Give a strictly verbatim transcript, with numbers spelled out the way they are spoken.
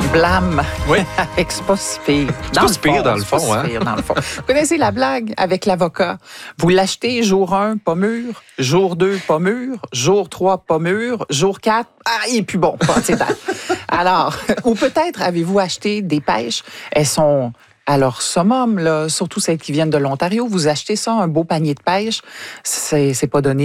blâme. Oui. Avec c'est pas si pire. C'est pas si pire dans le c'est pas fond, si hein? pire dans le fond. Vous connaissez la blague avec l'avocat? Vous l'achetez jour un, pas mûr. Jour deux, pas mûr. Jour trois, pas mûr. Jour quatre, ah, il est plus bon. Pas assez tard. Alors, ou peut-être avez-vous acheté des pêches? Elles sont à leur summum, là, surtout celles qui viennent de l'Ontario. Vous achetez ça, un beau panier de pêche, c'est, c'est pas donné